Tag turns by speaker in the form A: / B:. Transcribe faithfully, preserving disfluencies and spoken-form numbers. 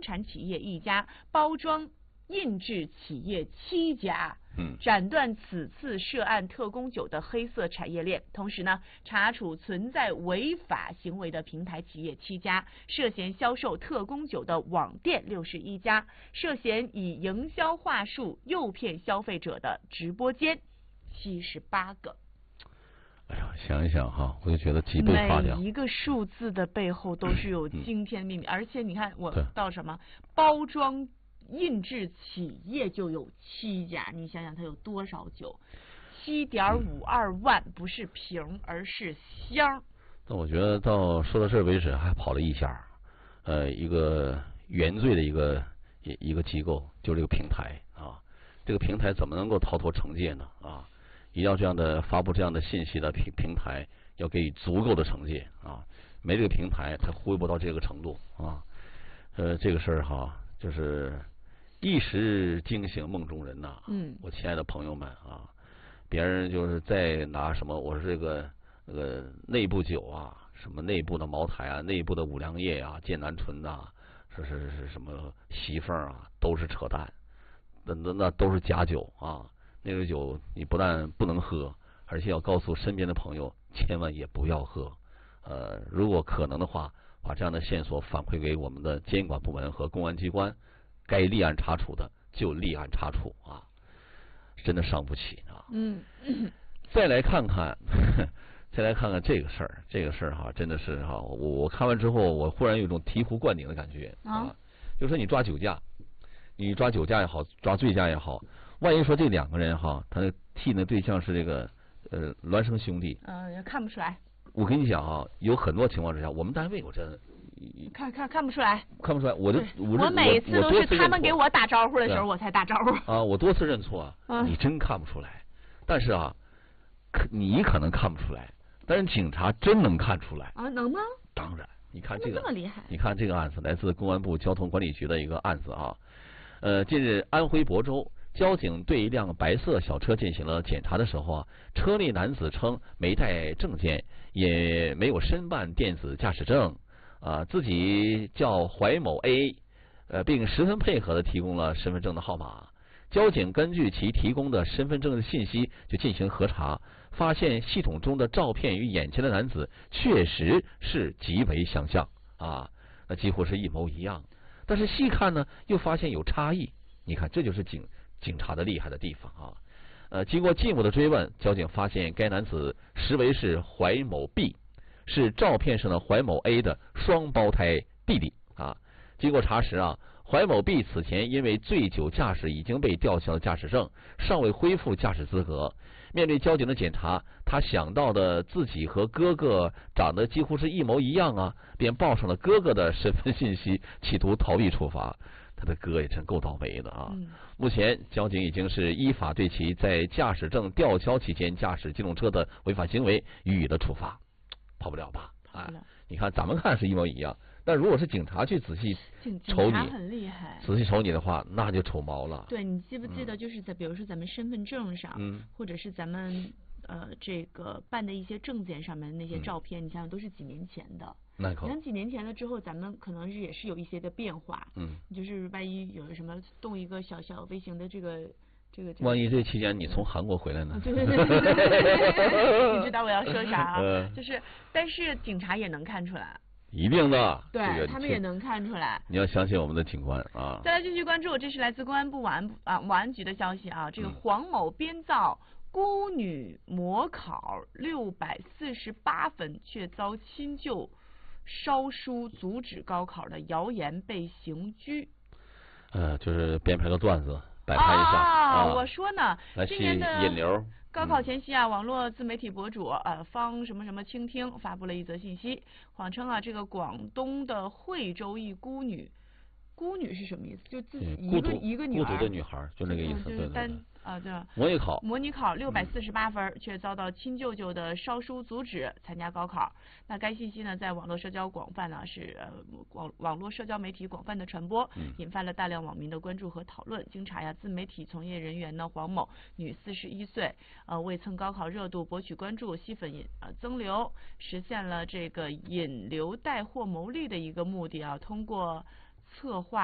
A: 产企业一家，包装印制企业七家。
B: 嗯，
A: 斩断此次涉案特供酒的黑色产业链，同时呢，查处存在违法行为的平台企业七家，涉嫌销售特供酒的网店六十一家，涉嫌以营销话术诱骗消费者的直播间七十八个。
B: 哎呀，想一想哈，我就觉得脊背发凉。
A: 每一个数字的背后都是有惊天秘密，嗯、而且你看我到什么包装。印制企业就有七家，你想想它有多少酒？七点五二万，不是瓶，而是箱。
B: 那我觉得到说到这儿为止，还跑了一下，呃，一个原罪的一个一一个机构，就是这个平台啊。这个平台怎么能够逃脱惩戒呢？啊，一定要这样的发布这样的信息的平平台，要给予足够的惩戒啊。没这个平台，它忽悠不到这个程度啊。呃，这个事儿哈，就是。一时惊醒梦中人呐、啊！
A: 嗯，
B: 我亲爱的朋友们啊，别人就是在拿什么，我说这个那个内部酒啊，什么内部的茅台啊，内部的五粮液啊，剑南醇呐，说是是什么席凤啊，都是扯淡，那那那都是假酒啊！那个酒你不但不能喝，而且要告诉身边的朋友，千万也不要喝。呃，如果可能的话，把这样的线索反馈给我们的监管部门和公安机关。该立案查处的就立案查处啊，真的伤不起啊。
A: 嗯，
B: 再来看看，再来看看这个事儿，这个事儿哈，真的是哈，我我看完之后，我忽然有一种醍醐灌顶的感觉啊。就说你抓酒驾，你抓酒驾也好，抓醉驾也好，万一说这两个人哈，他替的对象是这个呃孪生兄弟，
A: 嗯，也看不出来。
B: 我跟你讲啊，有很多情况之下，我们单位我真。
A: 看看看不出来，
B: 看不出来。我的我
A: 我每次都是他们给我打招呼的时候，我才打招呼
B: 啊。我多次认错啊，你真看不出来。但是啊，你可能看不出来，但是警察真能看出来
A: 啊？能吗？
B: 当然，你看这个
A: 这么厉害。
B: 你看这个案子来自公安部交通管理局的一个案子啊。呃，近日安徽亳州交警对一辆白色小车进行了检查的时候啊，车内男子称没带证件，也没有申办电子驾驶证。啊，自己叫怀某 A， 呃，并十分配合的提供了身份证的号码。交警根据其提供的身份证的信息就进行核查，发现系统中的照片与眼前的男子确实是极为相像啊，那几乎是一模一样。但是细看呢，又发现有差异。你看，这就是警警察的厉害的地方啊。呃，经过进一步的追问，交警发现该男子实为是怀某 B。是照片上的怀某 A 的双胞胎弟弟啊！经过查实啊，怀某 B 此前因为醉酒驾驶已经被吊销了驾驶证，尚未恢复驾驶资格。面对交警的检查，他想到的自己和哥哥长得几乎是一模一样啊，便报上了哥哥的身份信息，企图逃避处罚。他的哥也真够倒霉的啊！
A: 嗯、
B: 目前交警已经是依法对其在驾驶证吊销期间驾驶机动车的违法行为予以了处罚。跑不了吧？啊，你看咱们看是一模一样，但如果是警察去仔细瞅你，
A: 很厉害，
B: 仔细瞅你的话，那就瞅毛了。
A: 对，你记不记得就是在、嗯、比如说咱们身份证上，
B: 嗯，
A: 或者是咱们呃这个办的一些证件上面的那些照片，嗯、你想想都是几年前的。
B: 那可。
A: 你看几年前了之后，咱们可能是也是有一些的变化。
B: 嗯。
A: 就是万一有什么动一个小小微型的这个。这个、这个、
B: 万一这期间你从韩国回来呢？
A: 对对对对对，你知道我要说啥啊？
B: 呃、
A: 就是，但是警察也能看出来。
B: 一定的。
A: 对、
B: 这个、
A: 他们也能看出来。
B: 你要相信我们的警官啊！
A: 再来继续关注，这是来自公安部网安啊网安局的消息啊。这个黄某编造孤女模考六百四十八分，却遭亲舅烧书阻止高考的谣言被刑拘。
B: 呃，就是编排个段子。摆拍一下
A: 啊！
B: 啊
A: 我说呢，今年的
B: 引流。
A: 高考前夕啊，嗯、网络自媒体博主呃方什么什么倾听发布了一则信息，谎称啊这个广东的惠州一孤女，孤女是什么意思？就自己一个一个女
B: 孩，孤独的女孩，就那个意思，
A: 对对对。啊，对，
B: 模拟考，
A: 模拟考六百四十八分，却遭到亲舅舅的烧书阻止参加高考。那该信息呢，在网络社交广泛呢是呃网网络社交媒体广泛的传播，
B: 嗯、
A: 引发了大量网民的关注和讨论。经查呀，自媒体从业人员呢黄某，女，四十一岁，呃为蹭高考热度博取关注、吸粉引呃增流，实现了这个引流带货牟利的一个目的啊，通过策划。